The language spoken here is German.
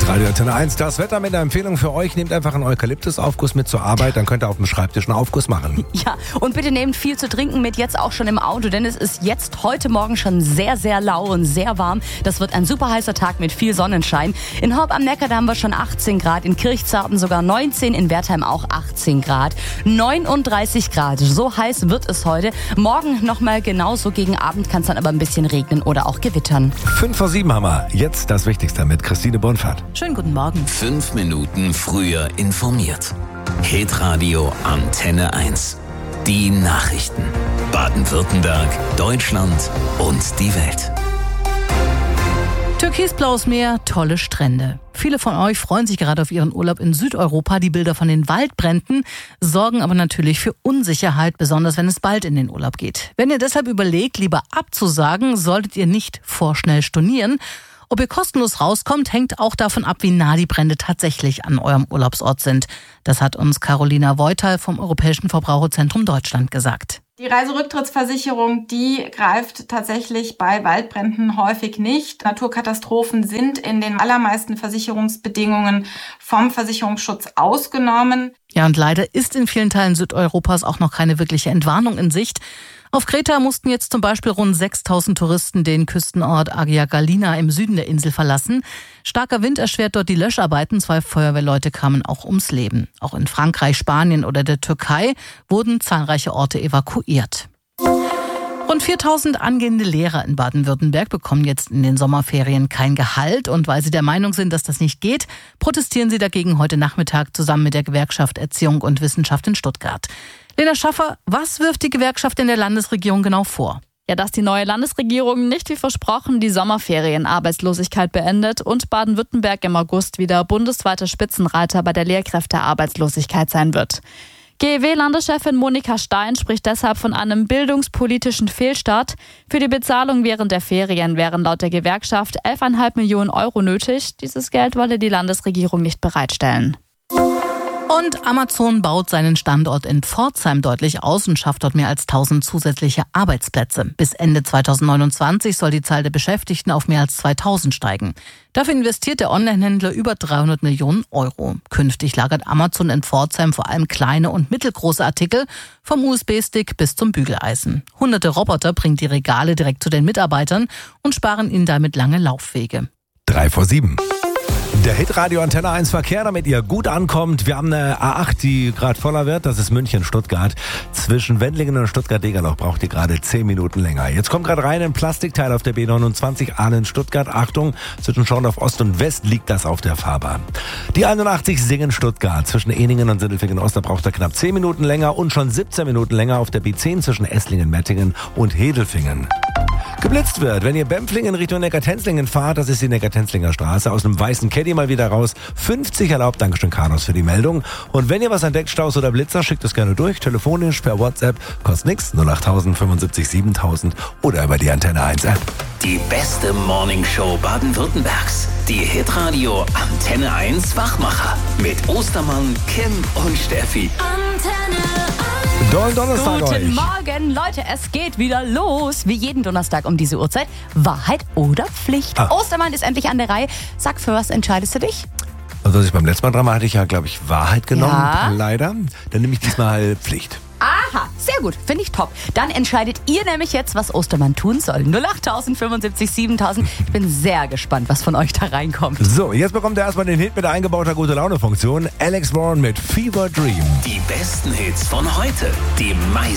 Radio Antenne 1, das Wetter mit einer Empfehlung für euch. Nehmt einfach einen Eukalyptusaufguss mit zur Arbeit, dann könnt ihr auf dem Schreibtisch einen Aufguss machen. Ja, und bitte nehmt viel zu trinken mit, jetzt auch schon im Auto, denn es ist jetzt heute Morgen schon sehr, sehr lau und sehr warm. Das wird ein super heißer Tag mit viel Sonnenschein. In Horb am Neckar, da haben wir schon 18 Grad, in Kirchzarten sogar 19, in Wertheim auch 18 Grad, 39 Grad. So heiß wird es heute. Morgen nochmal genauso, gegen Abend kann es dann aber ein bisschen regnen oder auch gewittern. 5 vor 7 haben wir. Jetzt das Wichtigste mit Christine Bonfahrt. Schönen guten Morgen. 5 Minuten früher informiert. Hitradio Antenne 1. Die Nachrichten. Baden-Württemberg, Deutschland und die Welt. Türkisblaues Meer, tolle Strände. Viele von euch freuen sich gerade auf ihren Urlaub in Südeuropa. Die Bilder von den Waldbränden sorgen aber natürlich für Unsicherheit, besonders wenn es bald in den Urlaub geht. Wenn ihr deshalb überlegt, lieber abzusagen, solltet ihr nicht vorschnell stornieren. Ob ihr kostenlos rauskommt, hängt auch davon ab, wie nah die Brände tatsächlich an eurem Urlaubsort sind. Das hat uns Carolina Voital vom Europäischen Verbraucherzentrum Deutschland gesagt. Die Reiserücktrittsversicherung, die greift tatsächlich bei Waldbränden häufig nicht. Naturkatastrophen sind in den allermeisten Versicherungsbedingungen vom Versicherungsschutz ausgenommen. Ja, und leider ist in vielen Teilen Südeuropas auch noch keine wirkliche Entwarnung in Sicht. Auf Kreta mussten jetzt zum Beispiel rund 6.000 Touristen den Küstenort Agia Galina im Süden der Insel verlassen. Starker Wind erschwert dort die Löscharbeiten. 2 Feuerwehrleute kamen auch ums Leben. Auch in Frankreich, Spanien oder der Türkei wurden zahlreiche Orte evakuiert. Rund 4.000 angehende Lehrer in Baden-Württemberg bekommen jetzt in den Sommerferien kein Gehalt. Und weil sie der Meinung sind, dass das nicht geht, protestieren sie dagegen heute Nachmittag zusammen mit der Gewerkschaft Erziehung und Wissenschaft in Stuttgart. Lena Schaffer, was wirft die Gewerkschaft in der Landesregierung genau vor? Ja, dass die neue Landesregierung nicht wie versprochen die Sommerferienarbeitslosigkeit beendet und Baden-Württemberg im August wieder bundesweiter Spitzenreiter bei der Lehrkräftearbeitslosigkeit sein wird. GEW-Landeschefin Monika Stein spricht deshalb von einem bildungspolitischen Fehlstart. Für die Bezahlung während der Ferien wären laut der Gewerkschaft 11,5 Millionen Euro nötig. Dieses Geld wolle die Landesregierung nicht bereitstellen. Und Amazon baut seinen Standort in Pforzheim deutlich aus und schafft dort mehr als 1.000 zusätzliche Arbeitsplätze. Bis Ende 2029 soll die Zahl der Beschäftigten auf mehr als 2.000 steigen. Dafür investiert der Onlinehändler über 300 Millionen Euro. Künftig lagert Amazon in Pforzheim vor allem kleine und mittelgroße Artikel, vom USB-Stick bis zum Bügeleisen. Hunderte Roboter bringen die Regale direkt zu den Mitarbeitern und sparen ihnen damit lange Laufwege. 3 vor 7. Der Hitradio Antenne 1 Verkehr, damit ihr gut ankommt. Wir haben eine A8, die gerade voller wird. Das ist München-Stuttgart. Zwischen Wendlingen und Stuttgart-Degerloch braucht ihr gerade 10 Minuten länger. Jetzt kommt gerade rein ein Plastikteil auf der B29 Ahlen-Stuttgart. Achtung, zwischen Schorndorf Ost und West liegt das auf der Fahrbahn. Die 81 Singen-Stuttgart. Zwischen Eningen und Sindelfingen-Ost, da braucht ihr knapp 10 Minuten länger und schon 17 Minuten länger auf der B10 zwischen Esslingen, Mettingen und Hedelfingen. Geblitzt wird, wenn ihr Bempflingen Richtung Neckartenzlingen fahrt, das ist die Neckartenzlinger Straße, aus einem weißen Caddy mal wieder raus, 50 erlaubt, Dankeschön Carlos für die Meldung. Und wenn ihr was entdeckt, Staus oder Blitzer, schickt es gerne durch, telefonisch, per WhatsApp, kostet nichts, 08000 75 7000 oder über die Antenne 1 App. Die beste Morningshow Baden-Württembergs. Die Hitradio Antenne 1 Wachmacher. Mit Ostermann, Kim und Steffi. Antenne 1. Dollen Donnerstag Guten euch. Morgen, Leute, es geht wieder los. Wie jeden Donnerstag um diese Uhrzeit. Wahrheit oder Pflicht? Ostermann ist endlich an der Reihe. Sag, für was entscheidest du dich? Also was ich beim letzten Mal dran war, hatte ich ja, glaube ich, Wahrheit genommen, Ja. Leider. Dann nehme ich diesmal Pflicht. Aha, sehr gut, finde ich top. Dann entscheidet ihr nämlich jetzt, was Ostermann tun soll. 08000 75 7000. Ich bin sehr gespannt, was von euch da reinkommt. So, jetzt bekommt ihr erstmal den Hit mit der eingebauter Gute-Laune-Funktion. Alex Warren mit Fever Dream. Die besten Hits von heute. Die meisten